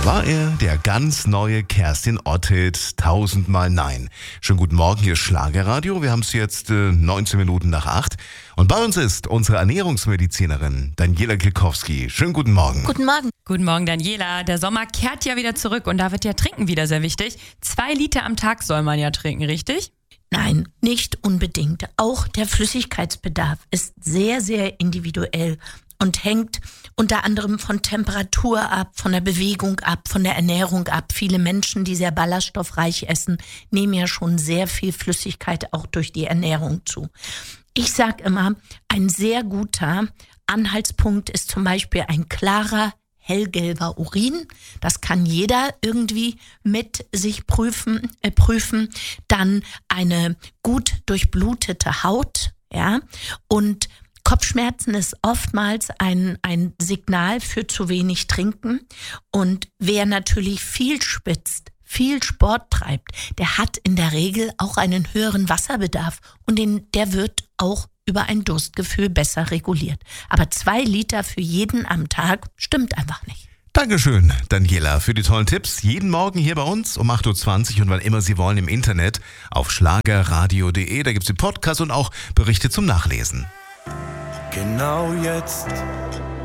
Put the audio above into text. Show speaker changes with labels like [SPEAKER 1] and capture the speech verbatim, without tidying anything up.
[SPEAKER 1] war er, der ganz neue Kerstin Ott-Hit Tausendmal Nein. Schönen guten Morgen, hier ist Schlagerradio. Wir haben es jetzt äh, neunzehn Minuten nach acht. Und bei uns ist unsere Ernährungsmedizinerin Daniela Kilkowski. Schönen guten Morgen.
[SPEAKER 2] Guten Morgen.
[SPEAKER 3] Guten Morgen, Daniela. Der Sommer kehrt ja wieder zurück und da wird ja Trinken wieder sehr wichtig. Zwei Liter am Tag soll man ja trinken, richtig?
[SPEAKER 2] Nein, nicht unbedingt. Auch der Flüssigkeitsbedarf ist sehr, sehr individuell und hängt unter anderem von Temperatur ab, von der Bewegung ab, von der Ernährung ab. Viele Menschen, die sehr ballaststoffreich essen, nehmen ja schon sehr viel Flüssigkeit auch durch die Ernährung zu. Ich sage immer, ein sehr guter Anhaltspunkt ist zum Beispiel ein klarer, hellgelber Urin. Das kann jeder irgendwie mit sich prüfen, äh, prüfen. Dann eine gut durchblutete Haut, ja, und Kopfschmerzen ist oftmals ein, ein Signal für zu wenig Trinken. Und wer natürlich viel schwitzt, viel Sport treibt, der hat in der Regel auch einen höheren Wasserbedarf und den, der wird auch über ein Durstgefühl besser reguliert. Aber zwei Liter für jeden am Tag stimmt einfach nicht.
[SPEAKER 1] Dankeschön, Daniela, für die tollen Tipps. Jeden Morgen hier bei uns um acht Uhr zwanzig und wann immer Sie wollen im Internet auf schlagerradio punkt de. Da gibt es den Podcast und auch Berichte zum Nachlesen.
[SPEAKER 4] Genau jetzt